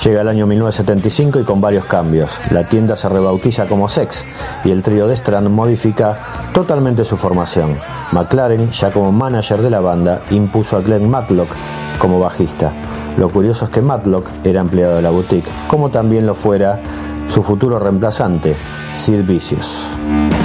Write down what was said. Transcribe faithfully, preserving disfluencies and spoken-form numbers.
Llega el año mil novecientos setenta y cinco y con varios cambios. La tienda se rebautiza como Sex y el trío de Strand modifica totalmente su formación. McLaren, ya como manager de la banda, impuso a Glenn Matlock como bajista. Lo curioso es que Matlock era empleado de la boutique, como también lo fuera su futuro reemplazante, Sid Vicious.